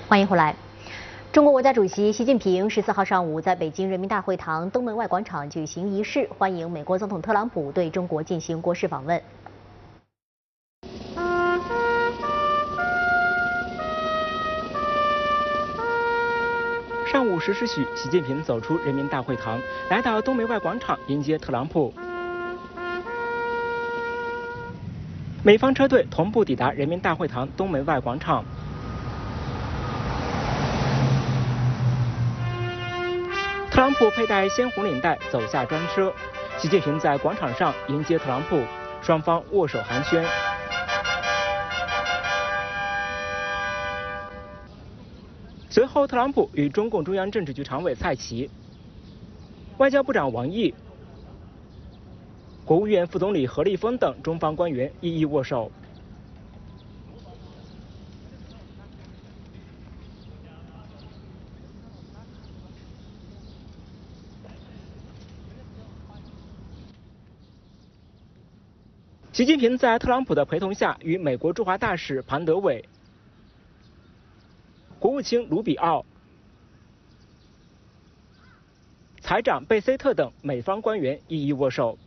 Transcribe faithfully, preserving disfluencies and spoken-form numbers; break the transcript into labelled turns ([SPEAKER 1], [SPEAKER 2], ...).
[SPEAKER 1] 欢迎回来。中国国家主席习近平十四号上午在北京人民大会堂东门外广场举行仪式，欢迎美国总统特朗普对中国进行国事访问。
[SPEAKER 2] 上午十时许，习近平走出人民大会堂，来到东门外广场迎接特朗普。美方车队同步抵达人民大会堂东门外广场。特朗普佩戴鲜红领带走下专车，习近平在广场上迎接特朗普，双方握手寒暄。随后，特朗普与中共中央政治局常委蔡奇、外交部长王毅、国务院副总理何立峰等中方官员一一握手。习近平在特朗普的陪同下，与美国驻华大使庞德伟、国务卿卢比奥、财长贝塞特等美方官员一一握手。